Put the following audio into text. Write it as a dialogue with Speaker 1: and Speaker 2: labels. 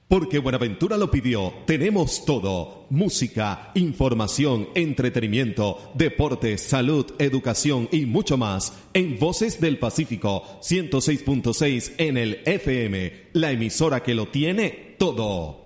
Speaker 1: Porque Buenaventura lo pidió, tenemos todo. Música, información, entretenimiento, deporte, salud, educación y mucho más. En Voces del Pacífico, 106.6 en el FM. La emisora que lo tiene todo.